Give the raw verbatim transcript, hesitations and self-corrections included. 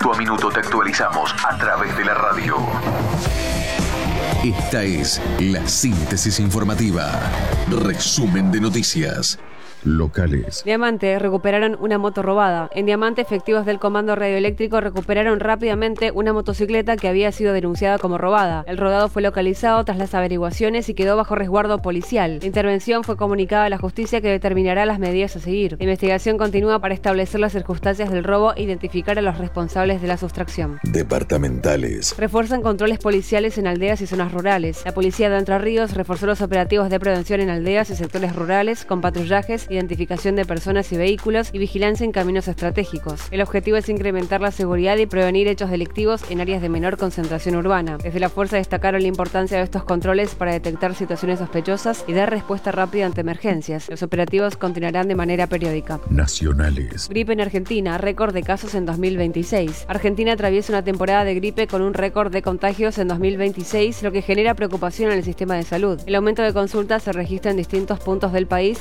Minuto a minuto te actualizamos a través de la radio. Esta es la síntesis informativa. Resumen de noticias locales. Diamante recuperaron una moto robada. En Diamante, efectivos del Comando Radioeléctrico recuperaron rápidamente una motocicleta que había sido denunciada como robada. El rodado fue localizado tras las averiguaciones y quedó bajo resguardo policial. La intervención fue comunicada a la justicia, que determinará las medidas a seguir. La investigación continúa para establecer las circunstancias del robo e identificar a los responsables de la sustracción. Departamentales. Refuerzan controles policiales en aldeas y zonas rurales. La policía de Entre Ríos reforzó los operativos de prevención en aldeas y sectores rurales con patrullajes, identificación de personas y vehículos y vigilancia en caminos estratégicos. El objetivo es incrementar la seguridad y prevenir hechos delictivos en áreas de menor concentración urbana. Desde la fuerza destacaron la importancia de estos controles para detectar situaciones sospechosas y dar respuesta rápida ante emergencias. Los operativos continuarán de manera periódica. Nacionales. Gripe en Argentina, récord de casos en dos mil veintiséis. Argentina atraviesa una temporada de gripe con un récord de contagios en dos mil veintiséis, lo que genera preocupación en el sistema de salud. El aumento de consultas se registra en distintos puntos del país